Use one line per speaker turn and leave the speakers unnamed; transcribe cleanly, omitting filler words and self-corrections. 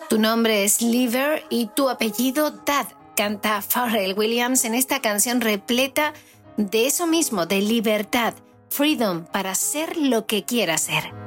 Tu nombre es Liver y tu apellido Dad. Canta Pharrell Williams en esta canción repleta de eso mismo, de libertad, freedom para ser lo que quieras ser.